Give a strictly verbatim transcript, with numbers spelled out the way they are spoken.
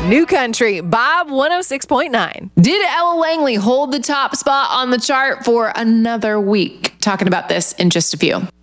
New Country, Bob one oh six point nine. Did Ella Langley hold the top spot on the chart for another week? Talking about this in just a few.